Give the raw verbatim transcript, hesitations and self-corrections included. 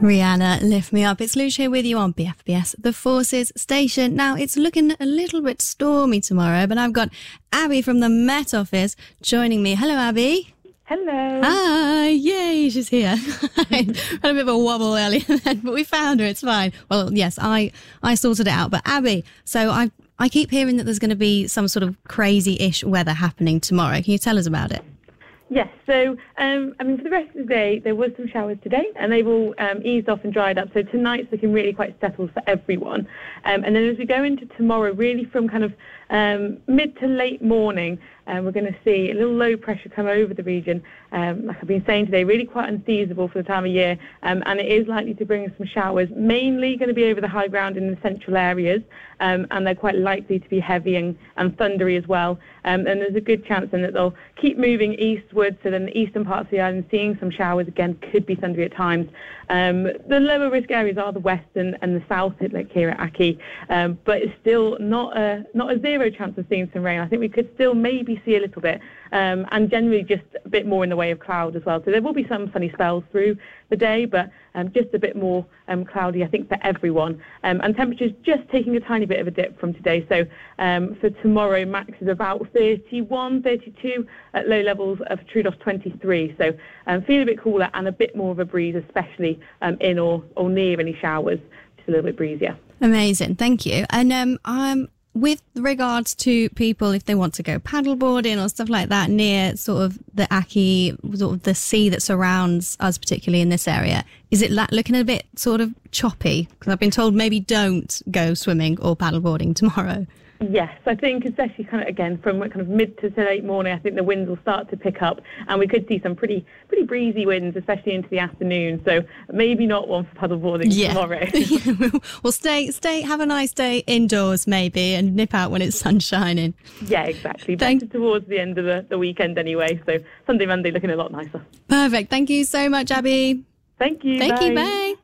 Rihanna, Lift Me Up. It's Luce here with you on B F B S, The Forces Station. Now, it's looking a little bit stormy tomorrow, but I've got Abby from the Met Office joining me. Hello, Abby. Hello. Hi. Yay, she's here. Had a bit of a wobble earlier then, but we found her. It's fine. Well, yes, I, I sorted it out. But Abby, so I, I keep hearing that there's going to be some sort of crazy-ish weather happening tomorrow. Can you tell us about it? Yes, so, um, I mean, for the rest of the day, there was some showers today, and they've all um, eased off and dried up. So tonight's looking really quite settled for everyone. Um, and then as we go into tomorrow, really from kind of um, mid to late morning, um, we're going to see a little low pressure come over the region. Um, like I've been saying today, really quite unseasonable for the time of year, um, and it is likely to bring us some showers, mainly going to be over the high ground in the central areas, um, and they're quite likely to be heavy and, and thundery as well. Um, and there's a good chance then that they'll keep moving eastwards, so then the eastern parts of the island seeing some showers again, could be thundery at times. Um, the lower risk areas are the west and, and the south, like here at Aki, um, but it's still not a, not a zero chance of seeing some rain. I think we could still maybe see a little bit, um, and generally just a bit more in the way of cloud as well. So there will be some sunny spells through the day, but um, just a bit more um, cloudy, I think, for everyone. Um, and temperatures just taking a tiny bit of a dip from today. So um, for tomorrow, max is about thirty-one, thirty-two at low levels of Troodos twenty-three. So um, feel a bit cooler and a bit more of a breeze, especially um, in or, or near any showers. Just a little bit breezier. Amazing, thank you. And um, I'm with regards to people, if they want to go paddleboarding or stuff like that near sort of the Aki, sort of the sea that surrounds us, particularly in this area, is it looking a bit sort of choppy? Because I've been told maybe don't go swimming or paddleboarding tomorrow. Yes, I think especially kind of, again, from kind of mid to late morning, I think the winds will start to pick up, and we could see some pretty pretty breezy winds, especially into the afternoon. So maybe not one for paddleboarding yeah. tomorrow. yeah, well, stay, stay, have a nice day indoors maybe, and nip out when it's sun shining. Yeah, exactly. Thank- Better towards the end of the, the weekend anyway. So Sunday, Monday looking a lot nicer. Perfect. Thank you so much, Abby. Thank you. Thank Bye. you. Bye.